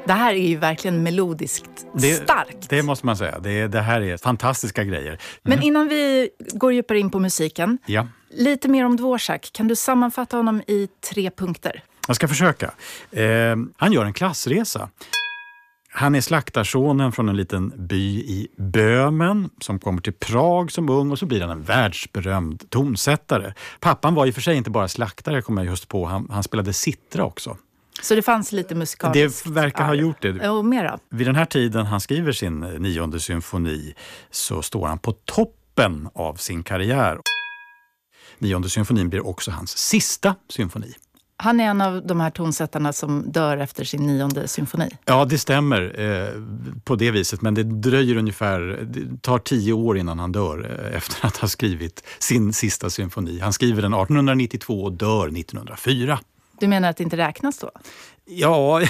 Det här är ju verkligen melodiskt starkt. Det måste man säga. Det här är fantastiska grejer. Men innan vi går djupare in på musiken, lite mer om Dvorak. Kan du sammanfatta honom i 3 punkter? Jag ska försöka. Han gör en klassresa. Han är slaktarsonen från en liten by i Böhmen som kommer till Prag som ung och så blir han en världsberömd tonsättare. Pappan var i och för sig inte bara slaktare, kommer jag just på. Han spelade citra också. Så det fanns lite musikaliskt? Det verkar ha gjort det. Och mera. Vid den här tiden han skriver sin 9:e symfoni så står han på toppen av sin karriär. 9:e symfonin blir också hans sista symfoni. Han är en av de här tonsättarna som dör efter sin 9:e symfoni. Ja, det stämmer på det viset. Men det dröjer det tar 10 år innan han dör efter att ha skrivit sin sista symfoni. Han skriver den 1892 och dör 1904. Du menar att det inte räknas då? Ja,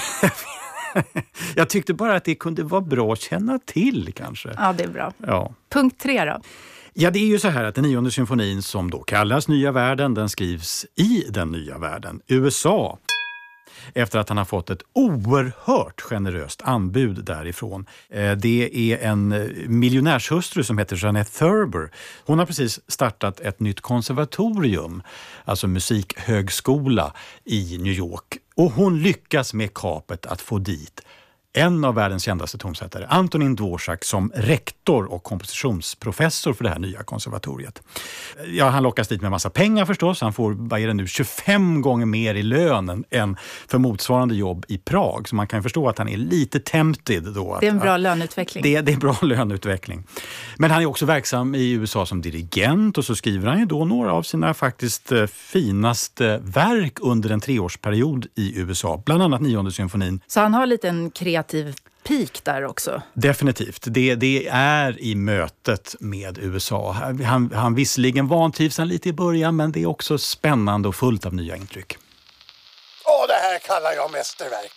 jag tyckte bara att det kunde vara bra att känna till kanske. Ja, det är bra. Ja. Punkt 3 då? Ja, det är ju så här att den 9:e symfonin som då kallas Nya världen, den skrivs i den nya världen, USA. Efter att han har fått ett oerhört generöst anbud därifrån. Det är en miljonärshustru som heter Jeanette Thurber. Hon har precis startat ett nytt konservatorium, alltså musikhögskola i New York. Och hon lyckas med kapet att få dit en av världens kändaste tonsättare, Antonín Dvořák, som rektor och kompositionsprofessor för det här nya konservatoriet. Ja, han lockas dit med massa pengar förstås. Han får, 25 gånger mer i lön än för motsvarande jobb i Prag. Så man kan förstå att han är lite tempted då. Det är en bra löneutveckling. Det är bra löneutveckling. Men han är också verksam i USA som dirigent och så skriver han ju då några av sina faktiskt finaste verk under en 3-årsperiod i USA. Bland annat 9:e symfonin. Så han har lite en kreativ peak där också? Definitivt. Det är i mötet med USA. Han visserligen vantrivs han lite i början, men det är också spännande och fullt av nya intryck. Det här kallar jag mästerverk.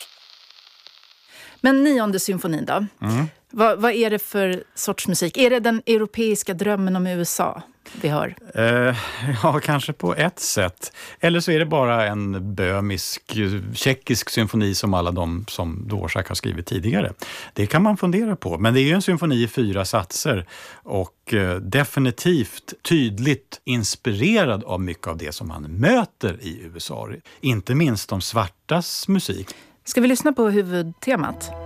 Men 9:e symfonin då? Vad är det för sorts musik? Är det den europeiska drömmen om USA vi hör? Ja, kanske på ett sätt. Eller så är det bara en tjeckisk symfoni som alla de som Dvořák har skrivit tidigare. Det kan man fundera på. Men det är ju en symfoni i 4 satser och definitivt tydligt inspirerad av mycket av det som man möter i USA. Inte minst de svartas musik. Ska vi lyssna på huvudtemat?